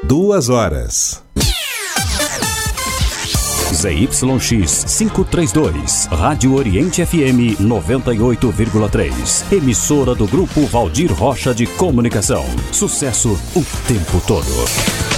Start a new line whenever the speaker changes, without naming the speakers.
2 horas.
ZYX 532, Rádio Oriente FM 98,3. Emissora do Grupo Valdir Rocha de Comunicação. Sucesso o tempo todo.